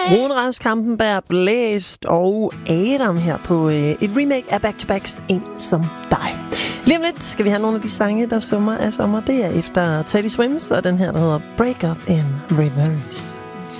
Rune Rask Hampenberg, Blæst og Adam her på et remake af Back to Backs En som dig. Lige om lidt skal vi have nogle af de sange, der summer af sommer. Det er efter Teddy Swims og den her, der hedder Break Up in Reverse.